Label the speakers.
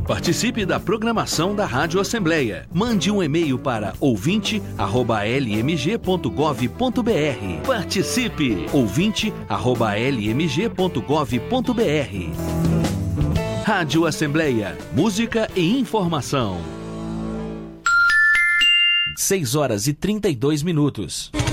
Speaker 1: Participe da programação da Rádio Assembleia. Mande um e-mail para ouvinte@lmg.gov.br. Participe! ouvinte@lmg.gov.br. Rádio Assembleia. Música e informação. 6 horas e 32 minutos.